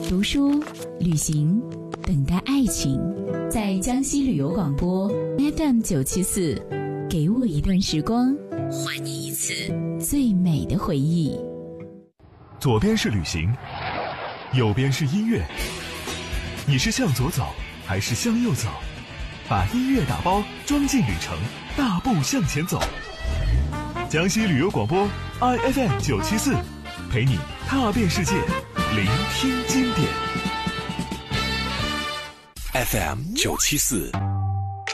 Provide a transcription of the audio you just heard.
读书、旅行，等待爱情。在江西旅游广播 FM974，给我一段时光，还你一次最美的回忆。 左边是旅行，右边是音乐，你是向左走还是向右走？把音乐打包装进旅程，大步向前走。江西旅游广播 IFM974，陪你踏遍世界，聆听经典。 FM974。